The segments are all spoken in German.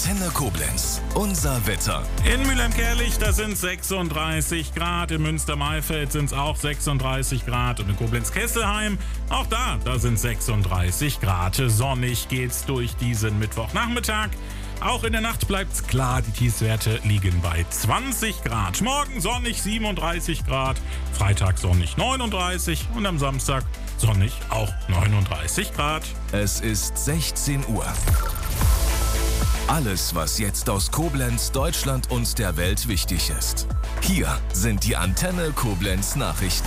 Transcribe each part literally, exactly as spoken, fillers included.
Antenne Koblenz. Unser Wetter. In Mülheim-Kärlich, da sind sechsunddreißig Grad. In Münster-Maifeld sind es auch sechsunddreißig Grad. Und in Koblenz-Kesselheim, auch da, da sind sechsunddreißig Grad. Sonnig geht's durch diesen Mittwochnachmittag. Auch in der Nacht bleibt's klar, die Tiefstwerte liegen bei zwanzig Grad. Morgen sonnig siebenunddreißig Grad, Freitag sonnig neununddreißig und am Samstag sonnig auch neununddreißig Grad. Es ist sechzehn Uhr. Alles, was jetzt aus Koblenz, Deutschland und der Welt wichtig ist. Hier sind die Antenne Koblenz Nachrichten.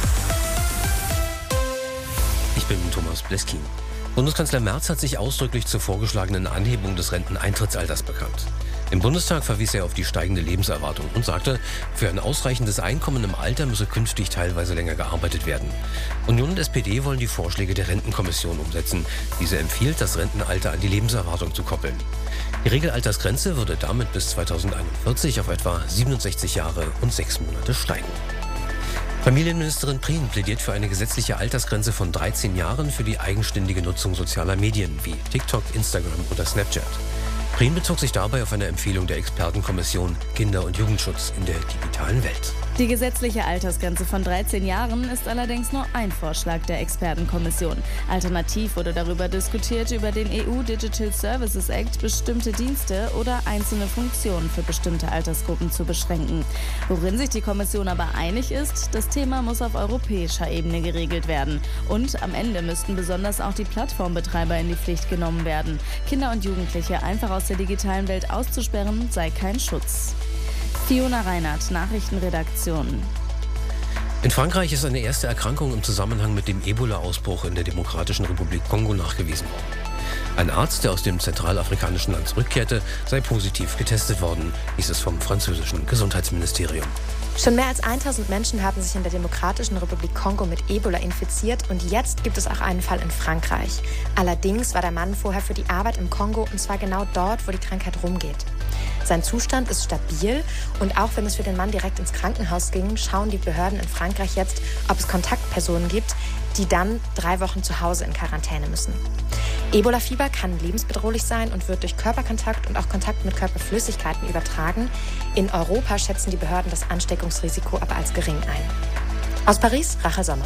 Ich bin Thomas Bleskin. Bundeskanzler Merz hat sich ausdrücklich zur vorgeschlagenen Anhebung des Renteneintrittsalters bekannt. Im Bundestag verwies er auf die steigende Lebenserwartung und sagte, für ein ausreichendes Einkommen im Alter müsse künftig teilweise länger gearbeitet werden. Union und S P D wollen die Vorschläge der Rentenkommission umsetzen. Diese empfiehlt, das Rentenalter an die Lebenserwartung zu koppeln. Die Regelaltersgrenze würde damit bis zweitausendeinundvierzig auf etwa siebenundsechzig Jahre und sechs Monate steigen. Familienministerin Prien plädiert für eine gesetzliche Altersgrenze von dreizehn Jahren für die eigenständige Nutzung sozialer Medien wie TikTok, Instagram oder Snapchat. Prien bezog sich dabei auf eine Empfehlung der Expertenkommission Kinder- und Jugendschutz in der digitalen Welt. Die gesetzliche Altersgrenze von dreizehn Jahren ist allerdings nur ein Vorschlag der Expertenkommission. Alternativ wurde darüber diskutiert, über den E U Digital Services Act bestimmte Dienste oder einzelne Funktionen für bestimmte Altersgruppen zu beschränken. Worin sich die Kommission aber einig ist, das Thema muss auf europäischer Ebene geregelt werden. Und am Ende müssten besonders auch die Plattformbetreiber in die Pflicht genommen werden. Kinder und Jugendliche einfach aus der digitalen Welt auszusperren, sei kein Schutz. Fiona Reinhardt, Nachrichtenredaktion. In Frankreich ist eine erste Erkrankung im Zusammenhang mit dem Ebola-Ausbruch in der Demokratischen Republik Kongo nachgewiesen worden. Ein Arzt, der aus dem zentralafrikanischen Land zurückkehrte, sei positiv getestet worden, hieß es vom französischen Gesundheitsministerium. Schon mehr als tausend Menschen haben sich in der Demokratischen Republik Kongo mit Ebola infiziert und jetzt gibt es auch einen Fall in Frankreich. Allerdings war der Mann vorher für die Arbeit im Kongo und zwar genau dort, wo die Krankheit rumgeht. Sein Zustand ist stabil und auch wenn es für den Mann direkt ins Krankenhaus ging, schauen die Behörden in Frankreich jetzt, ob es Kontaktpersonen gibt, die dann drei Wochen zu Hause in Quarantäne müssen. Ebola-Fieber kann lebensbedrohlich sein und wird durch Körperkontakt und auch Kontakt mit Körperflüssigkeiten übertragen. In Europa schätzen die Behörden das Ansteckungsrisiko aber als gering ein. Aus Paris, Rachel Sommer.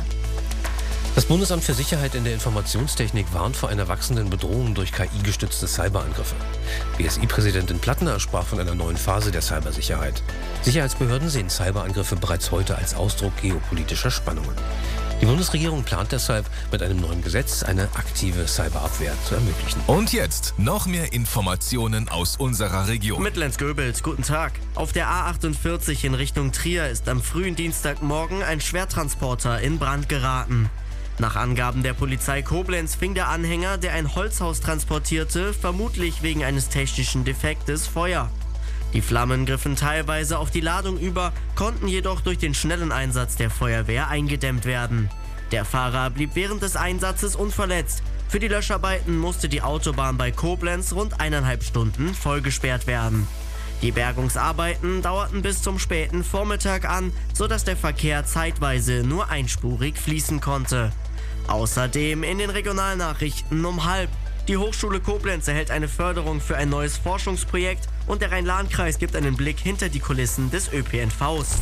Das Bundesamt für Sicherheit in der Informationstechnik warnt vor einer wachsenden Bedrohung durch K I-gestützte Cyberangriffe. B S I-Präsidentin Plattner sprach von einer neuen Phase der Cybersicherheit. Sicherheitsbehörden sehen Cyberangriffe bereits heute als Ausdruck geopolitischer Spannungen. Die Bundesregierung plant deshalb, mit einem neuen Gesetz eine aktive Cyberabwehr zu ermöglichen. Und jetzt noch mehr Informationen aus unserer Region. Mittellenz-Göbels, guten Tag. Auf der A achtundvierzig in Richtung Trier ist am frühen Dienstagmorgen ein Schwertransporter in Brand geraten. Nach Angaben der Polizei Koblenz fing der Anhänger, der ein Holzhaus transportierte, vermutlich wegen eines technischen Defektes Feuer. Die Flammen griffen teilweise auf die Ladung über, konnten jedoch durch den schnellen Einsatz der Feuerwehr eingedämmt werden. Der Fahrer blieb während des Einsatzes unverletzt. Für die Löscharbeiten musste die Autobahn bei Koblenz rund eineinhalb Stunden vollgesperrt werden. Die Bergungsarbeiten dauerten bis zum späten Vormittag an, sodass der Verkehr zeitweise nur einspurig fließen konnte. Außerdem in den Regionalnachrichten um halb. Die Hochschule Koblenz erhält eine Förderung für ein neues Forschungsprojekt und der Rhein-Lahn-Kreis gibt einen Blick hinter die Kulissen des Ö P N Vs.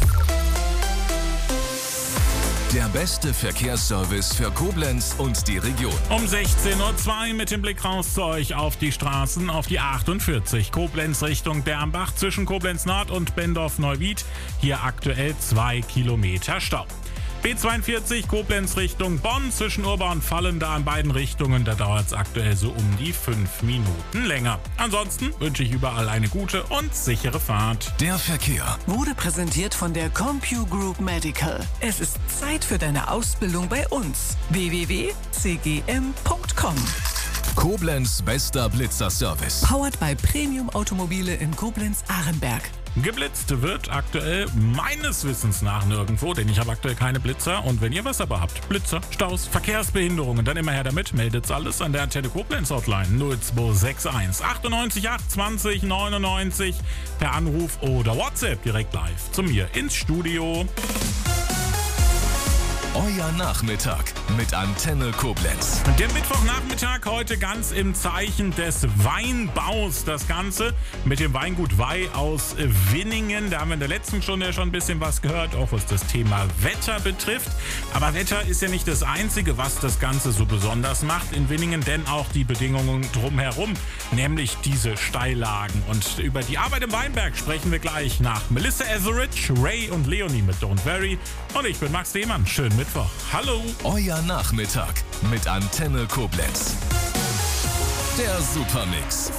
Der beste Verkehrsservice für Koblenz und die Region. Um sechzehn Uhr zwei mit dem Blick raus zu euch auf die Straßen, auf die achtundvierzig. Koblenz Richtung Dernbach zwischen Koblenz Nord und Bendorf-Neuwied. Hier aktuell zwei Kilometer Stau. B zweiundvierzig Koblenz Richtung Bonn zwischen Urba und Fallen, da in beiden Richtungen, da dauert es aktuell so um die fünf Minuten länger. Ansonsten wünsche ich überall eine gute und sichere Fahrt. Der Verkehr wurde präsentiert von der CompuGroup Medical. Es ist Zeit für deine Ausbildung bei uns. w w w punkt c g m punkt com. Koblenz bester Blitzer-Service. Powered by Premium Automobile in Koblenz-Arenberg. Geblitzt wird aktuell meines Wissens nach nirgendwo, denn ich habe aktuell keine Blitzer. Und wenn ihr was aber habt, Blitzer, Staus, Verkehrsbehinderungen, dann immer her damit. Meldet's alles an der Antenne Koblenz Hotline null zwei sechs eins achtundneunzig acht zwanzig neunundneunzig per Anruf oder WhatsApp direkt live zu mir ins Studio. Euer Nachmittag mit Antenne Koblenz. Der Mittwochnachmittag heute ganz im Zeichen des Weinbaus. Das Ganze mit dem Weingut Wey aus Winningen. Da haben wir in der letzten Stunde schon ein bisschen was gehört, auch was das Thema Wetter betrifft. Aber Wetter ist ja nicht das Einzige, was das Ganze so besonders macht in Winningen, denn auch die Bedingungen drumherum, nämlich diese Steillagen. Und über die Arbeit im Weinberg sprechen wir gleich nach Melissa Etheridge, Ray und Leonie mit Don't Worry. Und ich bin Max Lehmann. Schönen Mittwoch. Hallo. Euer Nachmittag mit Antenne Koblenz. Der Supermix.